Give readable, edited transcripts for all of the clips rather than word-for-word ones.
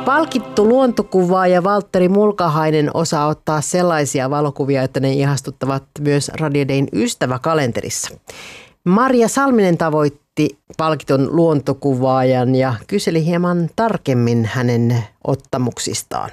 Palkittu luontokuvaaja Valtteri Mulkahainen osaa ottaa sellaisia valokuvia, että ne ihastuttavat myös Radio Dayn ystäväkalenterissa. Maria Salminen tavoitti palkitun luontokuvaajan ja kyseli hieman tarkemmin hänen ottamuksistaan.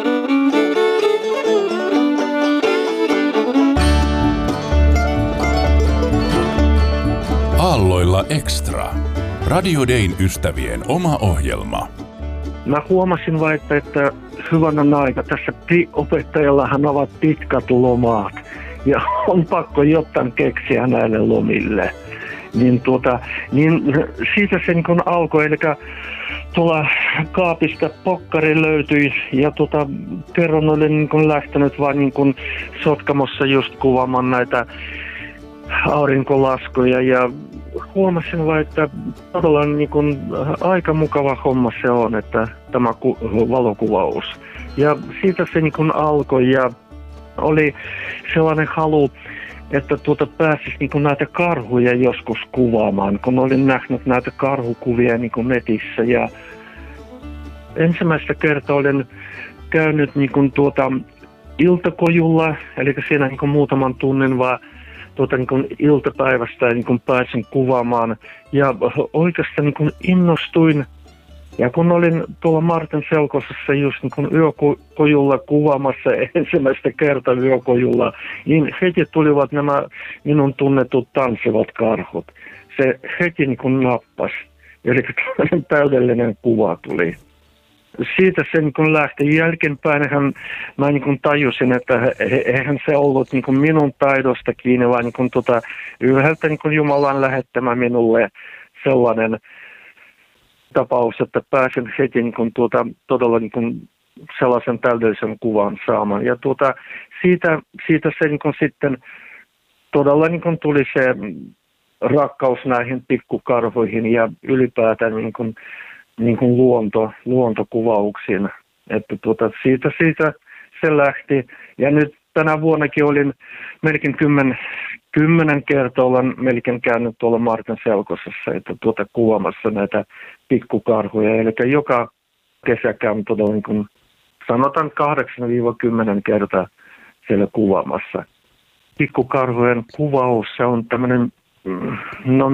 Aalloilla Extra. Radio Dayn ystävien oma ohjelma. Mä huomasin vain, että hyvänen aika. Tässä opettajallahan ovat pitkät lomat ja on pakko jotain keksiä näille lomille. Niin siitä se niin alkoi, eli tuolla kaapista pokkari löytyi ja kerran olin niin lähtenyt vaan niin Sotkamossa just kuvaamaan näitä aurinkolaskuja ja huomasin vain, että todella niin aika mukava homma se on, että tämä valokuvaus. Ja siitä se niin alkoi ja oli sellainen halu, että pääsisi niin näitä karhuja joskus kuvaamaan, kun olin nähnyt näitä karhukuvia niin netissä. Ja ensimmäistä kertaa olen käynyt niin iltakojulla, eli siinä niin muutaman tunnin vaan niin iltapäivästä niin pääsin kuvaamaan. Ja oikeastaan niin innostuin. Ja kun olin tuolla Martin Selkosessa just niin yökojulla kuvaamassa ensimmäistä kertaa yökojulla, niin heti tulivat nämä minun tunnetut tanssivat karhut. Se heti niin nappasi. Eli täydellinen kuva tuli. Siitä se niin lähti. Jälkeenpäinhän mä niin tajusin, että eihän se ollut niin minun taidosta kiinni, vaan niin yhdeltä niin Jumalan lähettämä minulle sellainen tapaus, että pääsen heti niin todella niin sellaisen täydellisen kuvan saamaan. Ja siitä se niin sitten todella niin tuli se rakkaus näihin pikkukarvoihin ja ylipäätään niin luontokuvauksiin. Että siitä se lähti. Ja nyt tänä vuonnakin olin melkein 10 kertaa olen melkein käynyt tuolla Martin Selkosessa, että kuvaamassa näitä pikkukarhuja. Eli joka kesä käyn todella niin kuin, sanotaan 8-10 kertaa siellä kuvaamassa. Pikkukarhujen kuvaus, se on tämmöinen, no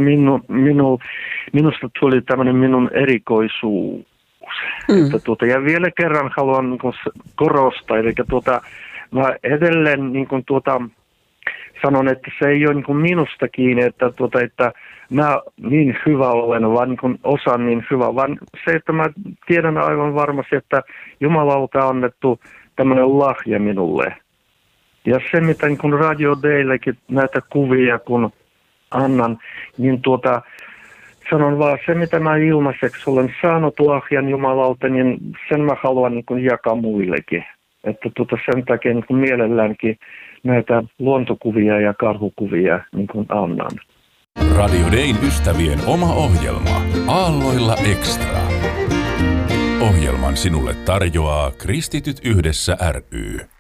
minusta tuli tämmöinen minun erikoisuus. Että ja vielä kerran haluan niin kuin korostaa, eli mä edelleen niin kuin sanon, että se ei ole niin kuin minusta kiinni, että mä niin hyvä olen, vaan niin kuin osaan niin hyvä, vaan se, että mä tiedän aivan varmasti, että Jumalalta on annettu tämmöinen lahja minulle. Ja se, mitä niin kuin Radio Dayllekin näitä kuvia kun annan, niin sanon vaan, se mitä mä ilmaiseksi olen saanut lahjan Jumalalta, niin sen mä haluan niin kuin jakaa muillekin. Että sen takia niin kuin mielelläänkin näitä luontokuvia ja karhukuvia niin kuin annan. Radio Dayn ystävien oma ohjelma. Aalloilla Extra. Ohjelman sinulle tarjoaa Kristityt yhdessä ry.